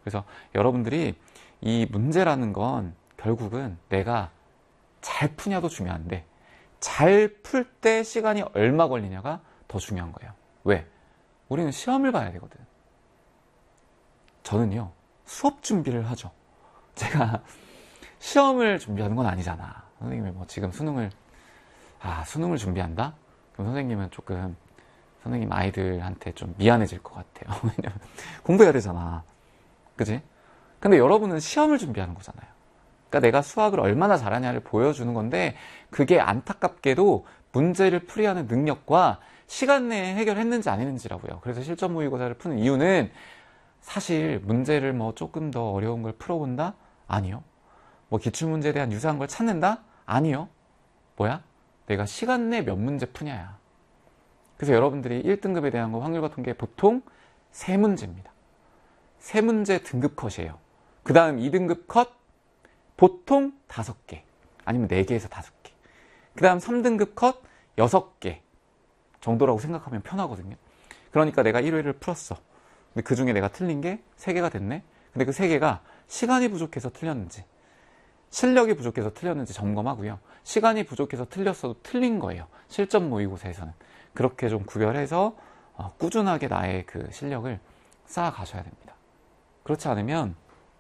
그래서 여러분들이 이 문제라는 건 결국은 내가 잘 푸냐도 중요한데 잘 풀 때 시간이 얼마 걸리냐가 더 중요한 거예요. 왜? 우리는 시험을 봐야 되거든. 저는요, 수업 준비를 하죠. 제가 시험을 준비하는 건 아니잖아. 선생님이 뭐 지금 수능을 준비한다? 그럼 선생님은 조금 선생님 아이들한테 좀 미안해질 것 같아요. 왜냐면 공부해야 되잖아. 그지? 근데 여러분은 시험을 준비하는 거잖아요. 그러니까 내가 수학을 얼마나 잘하냐를 보여주는 건데 그게 안타깝게도 문제를 풀이하는 능력과 시간 내에 해결했는지 안 했는지라고요. 그래서 실전 모의고사를 푸는 이유는 사실 문제를 뭐 조금 더 어려운 걸 풀어본다? 아니요. 뭐 기출문제에 대한 유사한 걸 찾는다? 아니요. 뭐야? 내가 시간 내 몇 문제 푸냐야. 그래서 여러분들이 1등급에 대한 거 확률과 통계 보통 3문제입니다. 3문제 등급 컷이에요. 그 다음 2등급 컷 보통 5개 아니면 4개에서 5개. 그 다음 3등급 컷 6개 정도라고 생각하면 편하거든요. 그러니까 내가 1회를 풀었어. 근데 그 중에 내가 틀린 게 3개가 됐네. 근데 그 3개가 시간이 부족해서 틀렸는지 실력이 부족해서 틀렸는지 점검하고요. 시간이 부족해서 틀렸어도 틀린 거예요. 실전 모의고사에서는. 그렇게 좀 구별해서 꾸준하게 나의 그 실력을 쌓아 가셔야 됩니다. 그렇지 않으면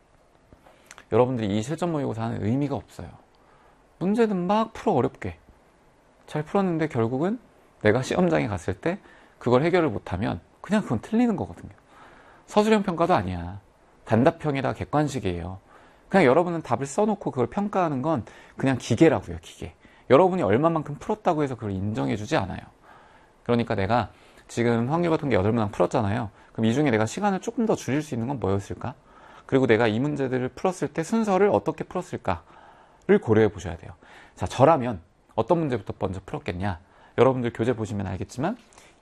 여러분들이 이 실전 모의고사는 의미가 없어요. 문제는 막 풀어 어렵게 잘 풀었는데 결국은 내가 시험장에 갔을 때 그걸 해결을 못하면 그냥 그건 틀리는 거거든요. 서술형 평가도 아니야. 단답형에다 객관식이에요. 그냥 여러분은 답을 써놓고 그걸 평가하는 건 그냥 기계라고요, 기계. 여러분이 얼마만큼 풀었다고 해서 그걸 인정해주지 않아요. 그러니까 내가 지금 확률과 통계 8문항 풀었잖아요. 그럼 이 중에 내가 시간을 조금 더 줄일 수 있는 건 뭐였을까? 그리고 내가 이 문제들을 풀었을 때 순서를 어떻게 풀었을까를 고려해 보셔야 돼요. 자, 저라면 어떤 문제부터 먼저 풀었겠냐? 여러분들 교재 보시면 알겠지만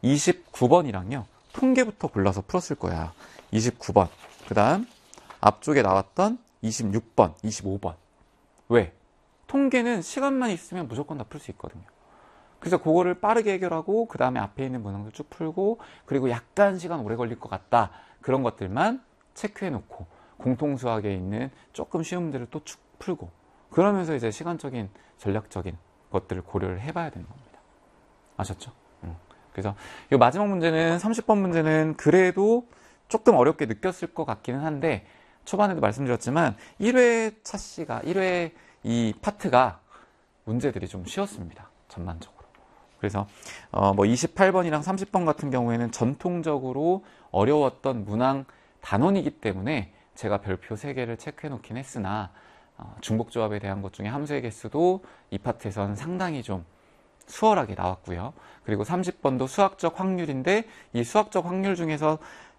29번이랑요. 통계부터 골라서 풀었을 거야. 29번. 그 다음 앞쪽에 나왔던 26번, 25번. 왜? 통계는 시간만 있으면 무조건 다 풀 수 있거든요. 그래서 그거를 빠르게 해결하고 그 다음에 앞에 있는 문항도 쭉 풀고 그리고 약간 시간 오래 걸릴 것 같다. 그런 것들만 체크해놓고 공통수학에 있는 조금 쉬운 문제를 또 쭉 풀고 그러면서 이제 시간적인 전략적인 것들을 고려를 해봐야 되는 겁니다. 아셨죠? 그래서 이 마지막 문제는 30번 문제는 그래도 조금 어렵게 느꼈을 것 같기는 한데 초반에도 말씀드렸지만 1회 차시가 1회 이 파트가 문제들이 좀 쉬웠습니다. 전반적으로. 그래서 뭐 28번이랑 30번 같은 경우에는 전통적으로 어려웠던 문항 단원이기 때문에 제가 별표 3개를 체크해 놓긴 했으나 중복조합에 대한 것 중에 함수의 개수도 이 파트에서는 상당히 좀 수월하게 나왔고요. 그리고 30번도 수학적 확률인데 이 수학적 확률 중에서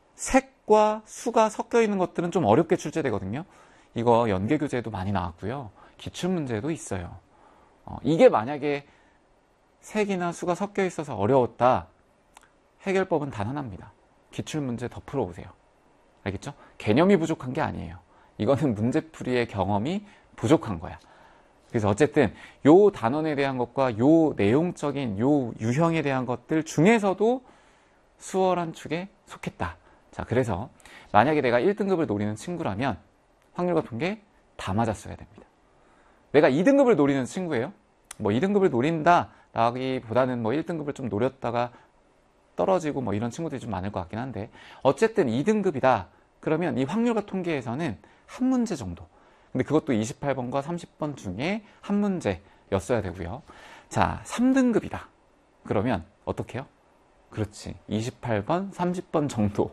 색과 수가 섞여 있는 것들은 좀 어렵게 출제되거든요. 이거 연계교재에도 많이 나왔고요. 기출문제도 있어요. 이게 만약에 색이나 수가 섞여 있어서 어려웠다. 해결법은 단 하나입니다. 기출문제 더 풀어오세요. 알겠죠? 개념이 부족한 게 아니에요. 이거는 문제풀이의 경험이 부족한 거야. 그래서 어쨌든 요 단원에 대한 것과 요 내용적인 요 유형에 대한 것들 중에서도 수월한 축에 속했다. 자, 그래서 만약에 내가 1등급을 노리는 친구라면 확률과 통계 다 맞았어야 됩니다. 내가 2등급을 노리는 친구예요. 뭐 2등급을 노린다 라기보다는 뭐 1등급을 좀 노렸다가 떨어지고 뭐 이런 친구들이 좀 많을 것 같긴 한데 어쨌든 2등급이다. 그러면 이 확률과 통계에서는 한 문제 정도. 근데 그것도 28번과 30번 중에 한 문제였어야 되고요. 자, 3등급이다. 그러면 어떻게 해요? 그렇지. 28번, 30번 정도.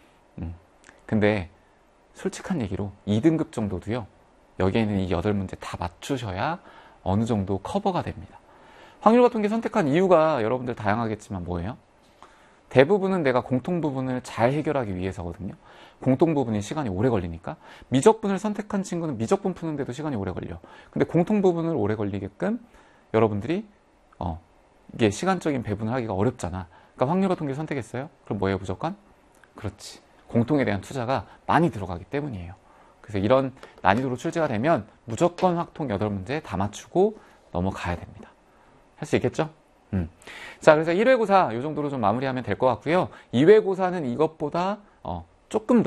근데 솔직한 얘기로 2등급 정도도요. 여기에 있는 이 8문제 다 맞추셔야 어느 정도 커버가 됩니다. 확률과 통계 선택한 이유가 여러분들 다양하겠지만 뭐예요? 대부분은 내가 공통 부분을 잘 해결하기 위해서거든요. 공통 부분이 시간이 오래 걸리니까. 미적분을 선택한 친구는 미적분 푸는데도 시간이 오래 걸려. 근데 공통 부분을 오래 걸리게끔 여러분들이 이게 시간적인 배분을 하기가 어렵잖아. 그러니까 확률과 통계 선택했어요? 그럼 뭐예요, 무조건? 그렇지. 공통에 대한 투자가 많이 들어가기 때문이에요. 그래서 이런 난이도로 출제가 되면 무조건 확통 8문제 다 맞추고 넘어가야 됩니다. 할 수 있겠죠? 자, 그래서 1회고사 이 정도로 좀 마무리하면 될 것 같고요. 2회고사는 이것보다 조금